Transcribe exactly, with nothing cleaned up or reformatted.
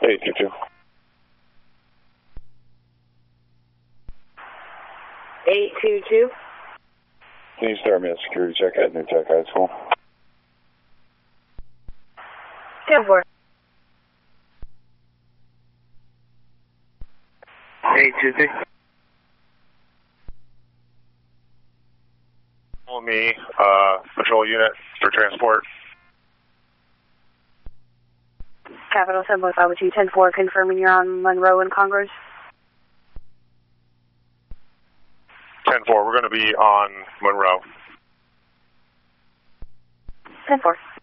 eight two two. eight two two. Can you start me a security check at New Tech High School? ten four. eight two two. Call me, uh, patrol unit for transport. Capital seven one five two ten four, confirming you're on Monroe and Congress. ten four, we're going to be on Monroe. ten four.